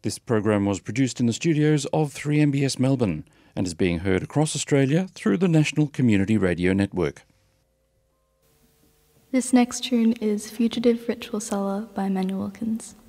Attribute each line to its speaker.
Speaker 1: This program was produced in the studios of 3MBS Melbourne and is being heard across Australia through the National Community Radio Network.
Speaker 2: This next tune is Fugitive Ritual Seller by Emmanuel Wilkins.